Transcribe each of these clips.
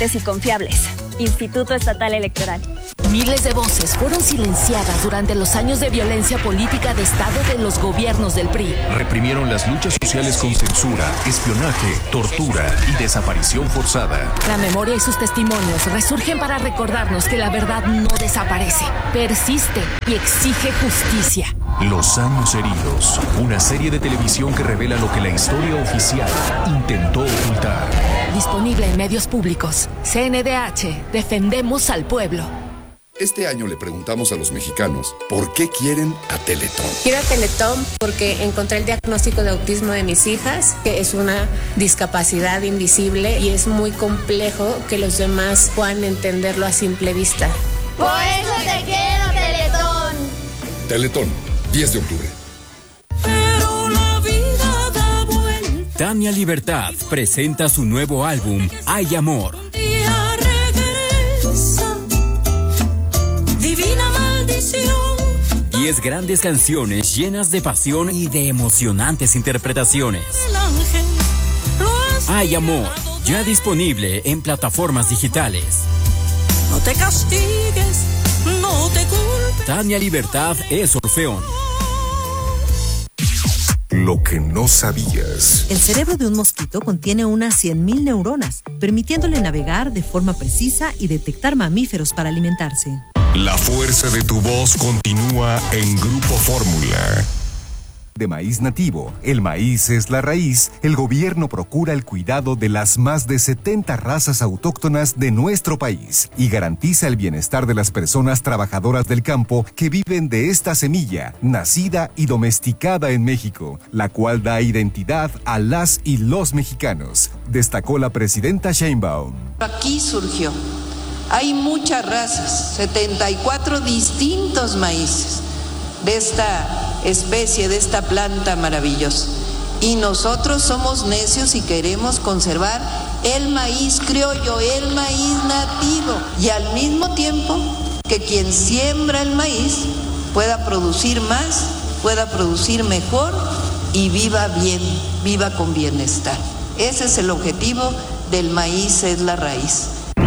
y confiables. Instituto Estatal Electoral. Miles de voces fueron silenciadas durante los años de violencia política de Estado de los gobiernos del PRI. Reprimieron las luchas sociales con censura, espionaje, tortura y desaparición forzada. La memoria y sus testimonios resurgen para recordarnos que la verdad no desaparece, persiste y exige justicia. Los años heridos, una serie de televisión que revela lo que la historia oficial intentó ocultar. Disponible en medios públicos. CNDH, defendemos al pueblo. Este año le preguntamos a los mexicanos ¿por qué quieren a Teletón? Quiero a Teletón porque encontré el diagnóstico de autismo de mis hijas, que es una discapacidad invisible y es muy complejo que los demás puedan entenderlo a simple vista. Por eso te quiero, Teletón. Teletón, 10 de octubre. Pero la vida da vuelta. Tania Libertad presenta su nuevo álbum, Hay Amor. Divina maldición. 10 grandes canciones llenas de pasión y de emocionantes interpretaciones. Hay Amor, ya disponible en plataformas digitales. No te castigues, no te culpes. Tania Libertad es Orfeón. Lo que no sabías. El cerebro de un mosquito contiene unas 100.000 neuronas, permitiéndole navegar de forma precisa y detectar mamíferos para alimentarse. La fuerza de tu voz continúa en Grupo Fórmula. De maíz nativo, el maíz es la raíz, el gobierno procura el cuidado de las más de 70 razas autóctonas de nuestro país y garantiza el bienestar de las personas trabajadoras del campo que viven de esta semilla, nacida y domesticada en México, la cual da identidad a las y los mexicanos, destacó la presidenta Sheinbaum. Aquí surgió. Hay muchas razas, 74 distintos maíces de esta especie, de esta planta maravillosa. Y nosotros somos necios y queremos conservar el maíz criollo, el maíz nativo. Y al mismo tiempo que quien siembra el maíz pueda producir más, pueda producir mejor y viva bien, viva con bienestar. Ese es el objetivo del maíz, es la raíz.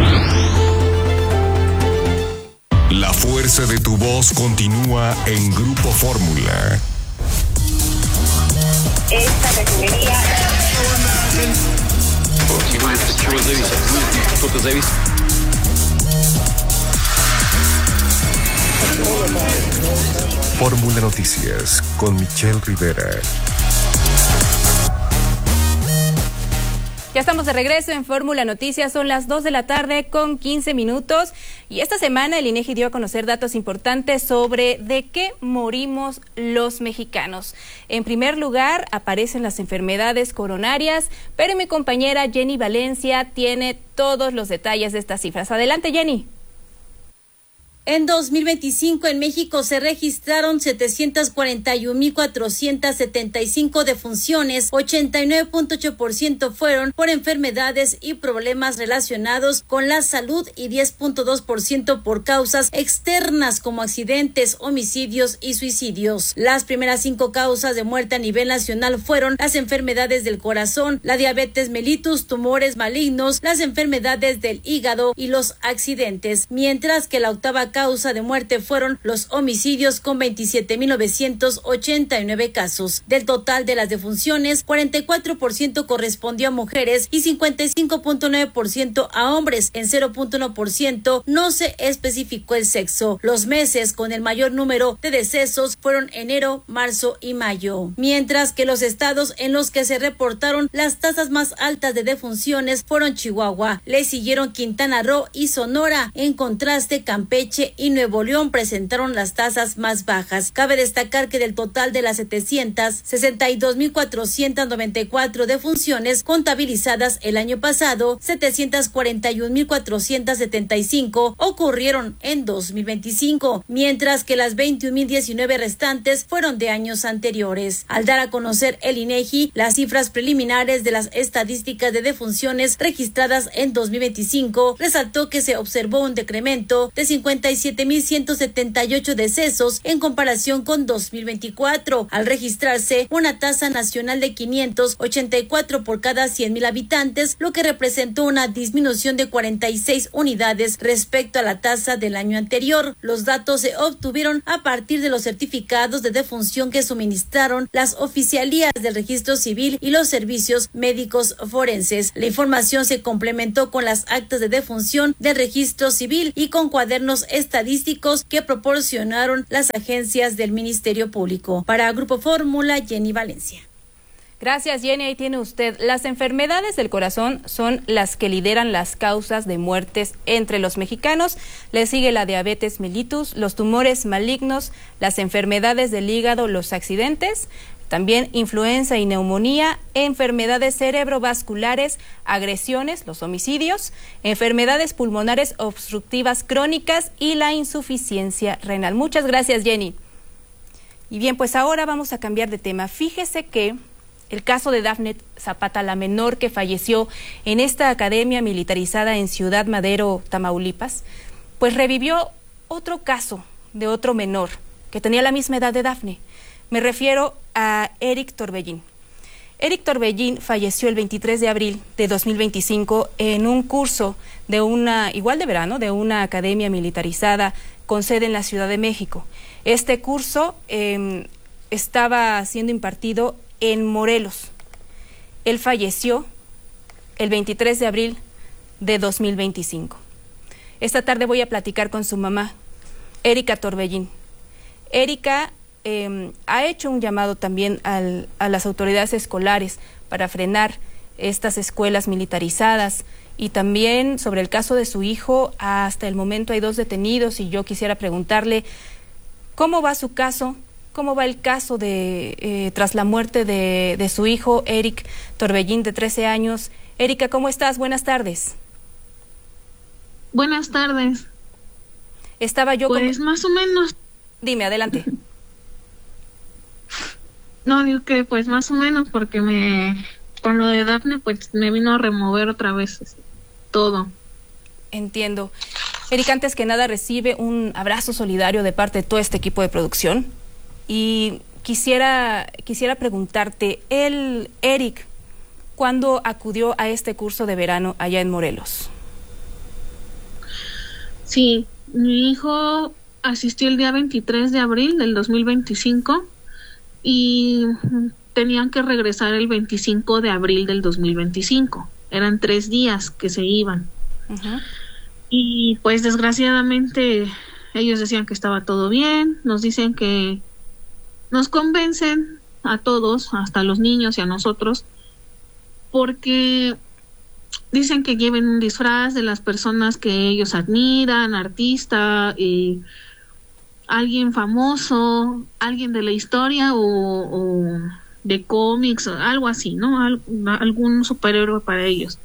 La fuerza de tu voz continúa en Grupo Fórmula. Esta refinería. Fórmula Noticias con Michelle Rivera. Ya estamos de regreso en Fórmula Noticias, son las 2 de la tarde con 15 minutos y esta semana el INEGI dio a conocer datos importantes sobre de qué morimos los mexicanos. En primer lugar aparecen las enfermedades coronarias, pero mi compañera Jenny Valencia tiene todos los detalles de estas cifras. Adelante, Jenny. En 2025 en México se registraron 741,475 defunciones, 89.8% fueron por enfermedades y problemas relacionados con la salud y 10.2% por causas externas como accidentes, homicidios y suicidios. Las primeras 5 causas de muerte a nivel nacional fueron las enfermedades del corazón, la diabetes mellitus, tumores malignos, las enfermedades del hígado y los accidentes, mientras que la octava causa de muerte fueron los homicidios con 27,989 casos. Del total de las defunciones, 44% correspondió a mujeres y 55.9% a hombres. En 0.1% no se especificó el sexo. Los meses con el mayor número de decesos fueron enero, marzo y mayo. Mientras que los estados en los que se reportaron las tasas más altas de defunciones fueron Chihuahua, le siguieron Quintana Roo y Sonora. En contraste, Campeche y Nuevo León presentaron las tasas más bajas. Cabe destacar que del total de las 762,494 defunciones contabilizadas el año pasado, 741,475 ocurrieron en 2025, mientras que las 21,019 restantes fueron de años anteriores. Al dar a conocer el INEGI las cifras preliminares de las estadísticas de defunciones registradas en 2025, resaltó que se observó un decremento de 57 57.178 decesos en comparación con 2024, al registrarse una tasa nacional de 584 por cada 100,000 habitantes, lo que representó una disminución de 46 unidades respecto a la tasa del año anterior. Los datos se obtuvieron a partir de los certificados de defunción que suministraron las oficialías del Registro Civil y los servicios médicos forenses. La información se complementó con las actas de defunción del Registro Civil y con cuadernos estadísticos que proporcionaron las agencias del Ministerio Público. Para Grupo Fórmula, Jenny Valencia. Gracias, Jenny. Ahí tiene usted. Las enfermedades del corazón son las que lideran las causas de muertes entre los mexicanos. Le sigue la diabetes mellitus, los tumores malignos, las enfermedades del hígado, los accidentes, también influenza y neumonía, enfermedades cerebrovasculares, agresiones, los homicidios, enfermedades pulmonares obstructivas crónicas y la insuficiencia renal. Muchas gracias, Jenny. Y bien, pues ahora vamos a cambiar de tema. Fíjese que el caso de Dafne Zapata, la menor que falleció en esta academia militarizada en Ciudad Madero, Tamaulipas, pues revivió otro caso de otro menor que tenía la misma edad de Dafne. Me refiero a Eric Torbellín. Eric Torbellín falleció el 23 de abril de 2025 en un curso de igual de verano, de una academia militarizada con sede en la Ciudad de México. Este curso estaba siendo impartido en Morelos. Él falleció el 23 de abril de 2025. Esta tarde voy a platicar con su mamá, Erika Torbellín. Erika ha hecho un llamado también a las autoridades escolares para frenar estas escuelas militarizadas, y también sobre el caso de su hijo. Hasta el momento hay 2 detenidos y yo quisiera preguntarle cómo va su caso, cómo va el caso tras la muerte de su hijo, Eric Torbellín, de 13 años. Erika, ¿cómo estás? Buenas tardes. Buenas tardes. Estaba yo pues más o menos. Dime, adelante. No, digo que pues más o menos, porque con lo de Dafne pues me vino a remover otra vez todo. Entiendo. Erika, antes que nada recibe un abrazo solidario de parte de todo este equipo de producción, y quisiera preguntarte, Eric, ¿cuándo acudió a este curso de verano allá en Morelos? Sí, mi hijo asistió el día 23 de abril del 2025 y tenían que regresar el 25 de abril del 2025. Eran 3 días que se iban. Uh-huh. Y pues desgraciadamente ellos decían que estaba todo bien, nos dicen que nos convencen a todos, hasta a los niños y a nosotros, porque dicen que lleven un disfraz de las personas que ellos admiran, artista, alguien famoso, alguien de la historia o de cómics, algo así, ¿no? Algún superhéroe para ellos.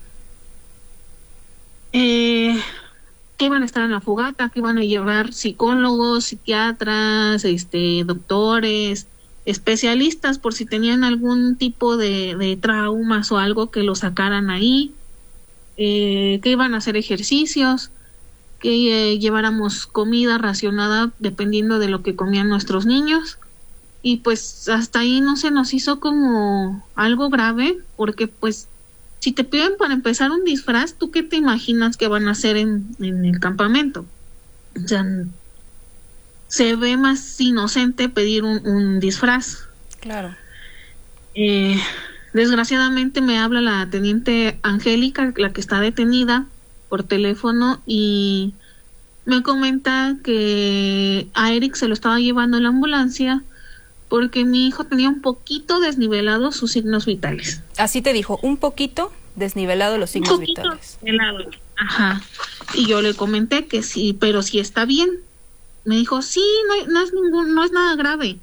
Que iban a estar en la fogata, que iban a llevar psicólogos, psiquiatras, doctores, especialistas por si tenían algún tipo de traumas o algo, que lo sacaran ahí, que iban a hacer ejercicios, que lleváramos comida racionada dependiendo de lo que comían nuestros niños. Y pues hasta ahí no se nos hizo como algo grave, porque pues si te piden para empezar un disfraz, ¿tú qué te imaginas que van a hacer en el campamento? O sea, se ve más inocente pedir un disfraz. Claro. Desgraciadamente me habla la teniente Angélica, la que está detenida, por teléfono, y me comenta que a Eric se lo estaba llevando en la ambulancia porque mi hijo tenía un poquito desnivelados sus signos vitales. Así te dijo, un poquito desnivelado los signos vitales. Desnivelado. Ajá. Y yo le comenté que sí, pero sí está bien. Me dijo, sí, no es nada grave.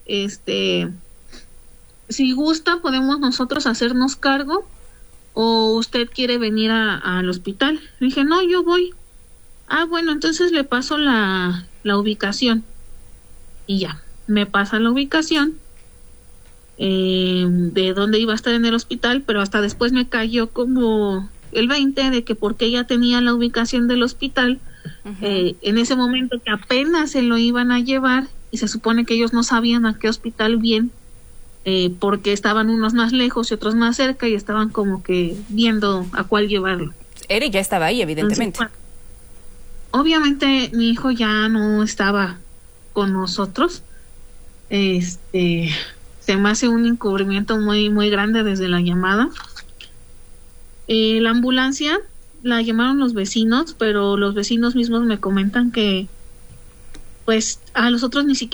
Si gusta, podemos nosotros hacernos cargo, o usted quiere venir al hospital. Le dije, no, yo voy. Ah, bueno, entonces le paso la ubicación. Y ya, me pasa la ubicación de dónde iba a estar en el hospital, pero hasta después me cayó como el 20 de que porque ella tenía la ubicación del hospital, En ese momento que apenas se lo iban a llevar y se supone que ellos no sabían a qué hospital bien, porque estaban unos más lejos y otros más cerca y estaban como que viendo a cuál llevarlo. Eric ya estaba ahí, evidentemente. Entonces, obviamente mi hijo ya no estaba con nosotros. Se me hace un encubrimiento muy, muy grande desde la llamada. La ambulancia la llamaron los vecinos, pero los vecinos mismos me comentan que pues a los otros ni siquiera